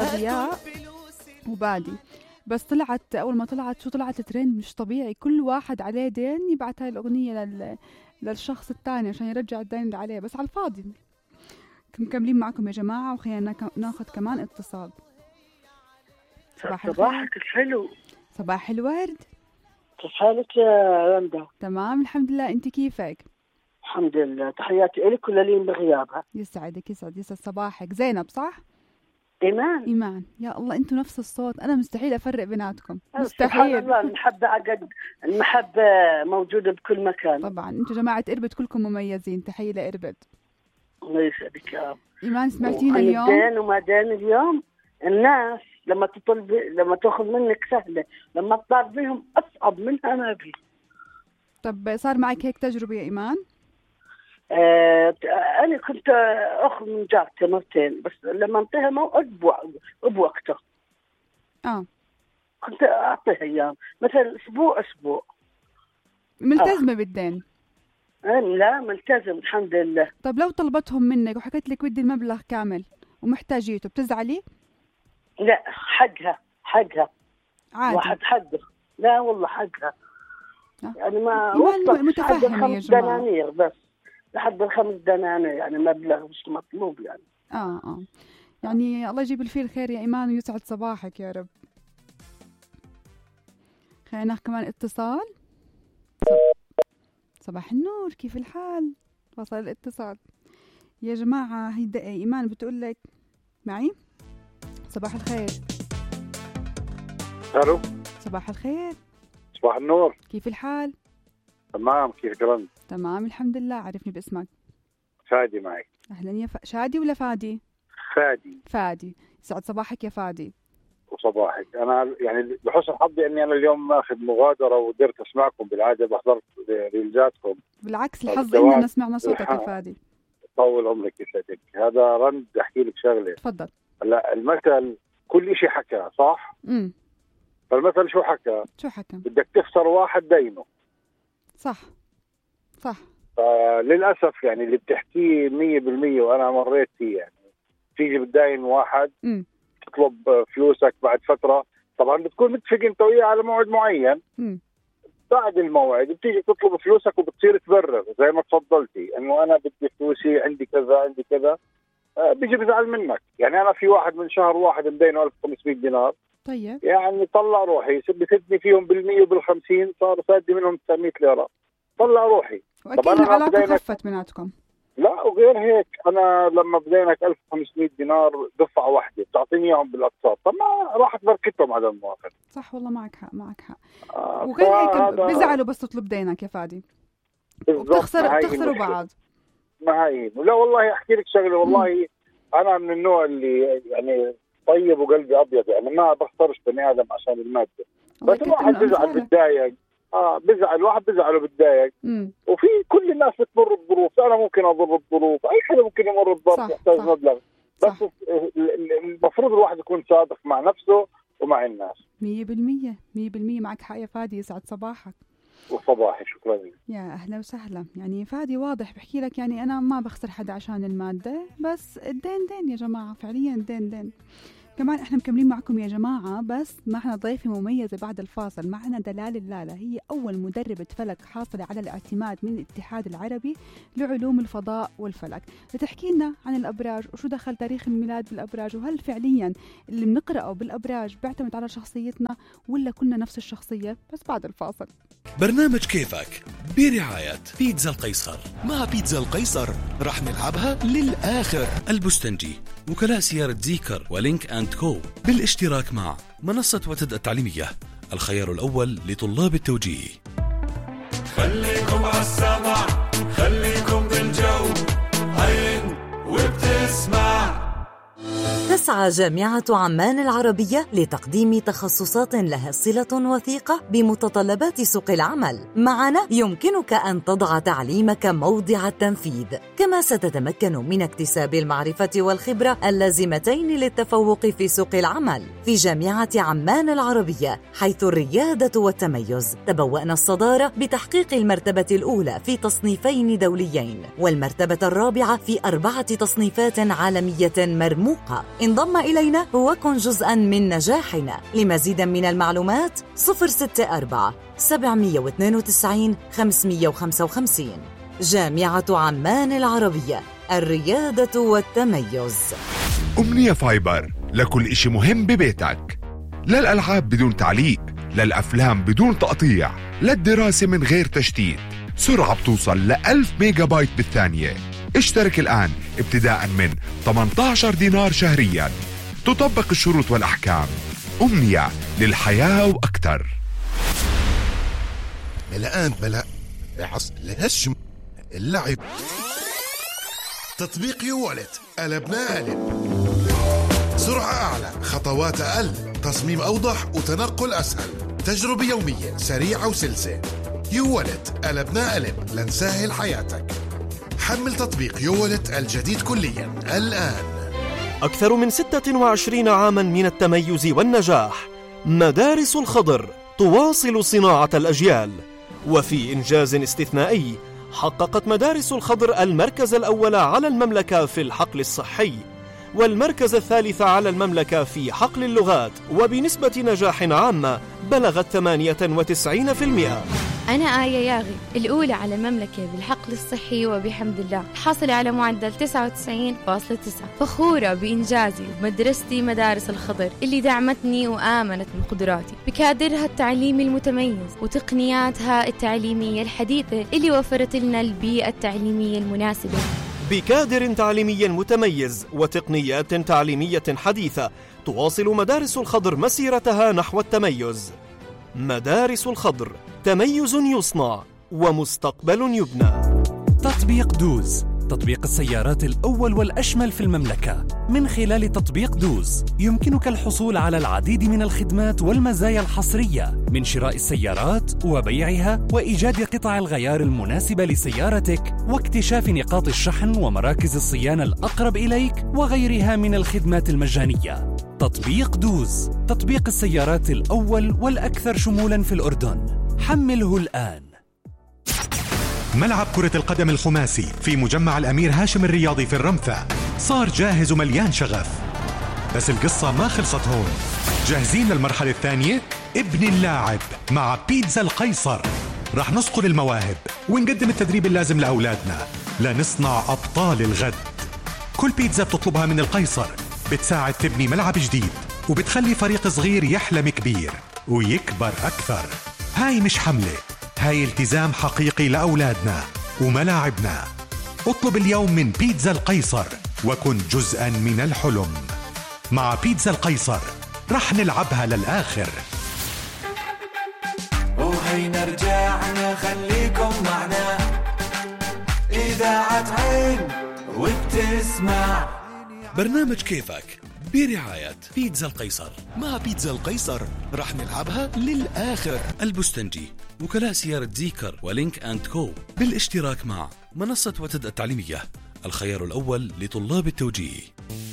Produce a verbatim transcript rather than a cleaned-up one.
ضياء وبادي، بس طلعت أول ما طلعت شو طلعت ترند مش طبيعي، كل واحد عليه دين يبعت هاي الأغنية لل... للشخص الثاني عشان يرجع الدين اللي عليه، بس على الفاضي. مكملين معكم يا جماعة، وخلينا ناخذ كمان اتصال. صباح صباحك الحلو. صباح الورد. كيف حالك يا رندا؟ تمام الحمد لله، انت كيفك؟ الحمد لله، تحياتي لك وللين بغيابها. يسعدك يسعد يسعد صباحك. زينب صح؟ إيمان. إيمان، يا الله انتوا نفس الصوت، انا مستحيل افرق بيناتكم، مستحيل. سبحان الله، المحبة عقد، المحبة موجودة بكل مكان. طبعا انتوا جماعة إربد كلكم مميزين، تحية لإربد. الله يسعدك يا رب. إيمان سمعتينا اليوم؟ دين وما دين اليوم، الناس لما تطلب لما تاخذ منك سهلة، لما تطلب بهم أصعب منها ما في. طب صار معك هيك تجربة يا إيمان؟ آه أنا كنت أخذ من جارتي مرتين، بس لما انتهى موعد بوقته آه كنت أعطيها أيام، مثلا أسبوع أسبوع. ملتزمة آه. بالدين؟ آه لا ملتزم الحمد لله. طب لو طلبتهم منك وحكيت لك بدي المبلغ كامل ومحتاجيته بتزعلي؟ لا حقها حقها عادي. واحد حقه، لا والله حقها. آه. يعني ما وصلت لحد الخمس دنانير بس، لحد الخمس دنانير يعني مبلغ مش مطلوب يعني. اه اه يعني الله يجيب الفيه الخير يا إيمان ويسعد صباحك يا رب. خلينا كمان اتصال. صباح النور، كيف الحال؟ وصل الاتصال يا جماعة. هيدا إيمان بتقول لك معي. صباح الخير. الو. صباح الخير. صباح النور، كيف الحال؟ تمام، كيف قرن؟ تمام الحمد لله. عرفني باسمك. فادي معك. أهلا يا ف... شادي ولا فادي؟ فادي. فادي، يسعد صباحك يا فادي. وصباحك. أنا يعني بحسن حظي أني أنا اليوم ماخذ مغادرة وقدرت أسمعكم، بالعادة بحضرت ريلزاتكم. بالعكس الحظ إننا سمعنا صوتك يا فادي. طول عمرك يسعدك. هذا رند أحكي لك شغلة. تفضل. لا المثل كل شيء حكى صح؟ امم فالمثل شو حكى؟ شو حكى؟ بدك تخسر واحد دينه. صح صح. فللأسف يعني اللي بتحكيه مية بالمية وأنا مريت فيه، يعني تيجي بتداين واحد م. تطلب فلوسك بعد فترة، طبعا بتكون متفق انت وياه على موعد معين. م. بعد الموعد بتيجي تطلب فلوسك وبتصير تبرر زي ما تفضلتي انه انا بدي فلوسي، عندي كذا عندي كذا. آه بيجي بزعل منك. يعني انا في واحد من شهر واحد مدينه ألف وخمسمية دينار. طيب يعني طلع روحي، بسدني فيهم بالمية وبالخمسين، صار سادي منهم تسعمية ليرة. طلع روحي. واكيد العلاقة خفت بيناتكم. لا وغير هيك، انا لما بدينك ألف وخمسمية دينار دفعه واحده بتعطيني اياهم بالاقساط، طب ما راحت بركتهم على المواقف. صح والله معك حق معك حق. آه وغير هيك بيزعلوا بس تطلب دينك يا فادي، وبتخسر بتخسروا بعض. ما هي لا والله احكي لك شغله، والله م. انا من النوع اللي يعني طيب وقلبي ابيض، يعني ما بخسرش بني ادم عشان الماده، بس الواحد بيزعل بتضايق. اه بزعل الواحد بزعل وبتضايق، وفي كل الناس بتمر بظروف، انا ممكن اضر بظروف، اي حدا ممكن يمر بظروف يحتاج مبلغ، بس صح. المفروض الواحد يكون صادق مع نفسه ومع الناس. مية بالمية مية بالمية معك حق يا فادي. يسعد صباحك. وصباحي. شكرا لك. يا أهلا وسهلا. يعني فادي واضح بحكي لك، يعني أنا ما بخسر حدا عشان المادة، بس الدين دين يا جماعة، فعليا الدين دين. كمان احنا مكملين معكم يا جماعة، بس معنا ضيفة مميزة بعد الفاصل. معنا دلال اللالا، هي أول مدربة فلك حاصلة على الاعتماد من الاتحاد العربي لعلوم الفضاء والفلك، لتحكي لنا عن الأبراج وشو دخل تاريخ الميلاد بالأبراج، وهل فعليا اللي بنقرأه بالأبراج بيعتمد على شخصيتنا ولا كنا نفس الشخصية. بس بعد الفاصل. برنامج كيفك برعاية بيتزا القيصر. مع بيتزا القيصر رح نلعبها للآخر. البستنجي، وكلاء سيارة زيكر ولينك أند كو، بالاشتراك مع منصة وتد التعليمية، الخيار الأول لطلاب التوجيه. خليكم عالسمع، خليكم بالجو، عين وبتسمع. تسعى جامعة عمان العربية لتقديم تخصصات لها صلة وثيقة بمتطلبات سوق العمل. معنا يمكنك أن تضع تعليمك موضع التنفيذ، كما ستتمكن من اكتساب المعرفة والخبرة اللازمتين للتفوق في سوق العمل. في جامعة عمان العربية، حيث الريادة والتميز، تبوأنا الصدارة بتحقيق المرتبة الأولى في تصنيفين دوليين، والمرتبة الرابعة في أربعة تصنيفات عالمية مرموقة. انضم إلينا وكن جزءاً من نجاحنا. لمزيد من المعلومات صفر ستة أربعة سبعمية واثنين وتسعين خمسمية وخمسة وخمسين. جامعة عمان العربية، الريادة والتميز. أمنية فايبر، لكل إشي مهم ببيتك، للألعاب بدون تعليق، للأفلام بدون تقطيع، للدراسة من غير تشتيت. سرعة بتوصل لألف ميجا بايت بالثانية. اشترك الآن ابتداء من ثمانية عشر دينار شهريا. تطبق الشروط والأحكام. أمنية، للحياة وأكثر. الآن بلا بعص لهشم اللعب. تطبيق يوالت، قلبنا قلب. سرعة أعلى، خطوات أقل، تصميم أوضح وتنقل أسهل، تجربة يومية سريعة وسلسة. يوالت، قلبنا قلب لنسهل حياتك. حمل تطبيق يوالت الجديد كليا الآن. أكثر من ستة وعشرين عاما من التميز والنجاح، مدارس الخضر تواصل صناعة الأجيال. وفي إنجاز استثنائي، حققت مدارس الخضر المركز الأول على المملكة في الحقل الصحي، والمركز الثالث على المملكة في حقل اللغات، وبنسبة نجاح عامة بلغت ثمانية وتسعين بالمئة. أنا آية ياغي، الأولى على المملكة بالحقل الصحي وبحمد الله، حاصلة على معدل تسعة وتسعين فاصلة تسعة. فخورة بإنجازي ومدرستي مدارس الخضر اللي دعمتني وآمنت بقدراتي، بكادرها التعليمي المتميز وتقنياتها التعليمية الحديثة اللي وفرت لنا البيئة التعليمية المناسبة. بكادر تعليمي متميز وتقنيات تعليمية حديثة، تواصل مدارس الخضر مسيرتها نحو التميز. مدارس الخضر، تميز يصنع ومستقبل يبنى. تطبيق دوز، تطبيق السيارات الأول والأشمل في المملكة. من خلال تطبيق دوز يمكنك الحصول على العديد من الخدمات والمزايا الحصرية، من شراء السيارات وبيعها وإيجاد قطع الغيار المناسبة لسيارتك واكتشاف نقاط الشحن ومراكز الصيانة الأقرب إليك وغيرها من الخدمات المجانية. تطبيق دوز، تطبيق السيارات الأول والأكثر شمولاً في الأردن. حمله الآن. ملعب كرة القدم الخماسي في مجمع الأمير هاشم الرياضي في الرمثة صار جاهز ومليان شغف، بس القصة ما خلصت هون. جاهزين للمرحلة الثانية؟ ابن اللاعب مع بيتزا القيصر. رح نصقل المواهب ونقدم التدريب اللازم لأولادنا لنصنع أبطال الغد. كل بيتزا بتطلبها من القيصر بتساعد تبني ملعب جديد، وبتخلي فريق صغير يحلم كبير ويكبر أكثر. هاي مش حملة، هاي التزام حقيقي لأولادنا وملاعبنا. اطلب اليوم من بيتزا القيصر وكن جزءاً من الحلم. مع بيتزا القيصر رح نلعبها للآخر. وهينا رجعنا، خليكم معنا، إذاعة عين وبتسمع. برنامج كيفك برعاية بيتزا القيصر. مع بيتزا القيصر رح نلعبها للآخر. البستنجي، وكلاء سيارة زيكر ولينك أند كو، بالاشتراك مع منصة وتد التعليمية، الخيار الأول لطلاب التوجيه.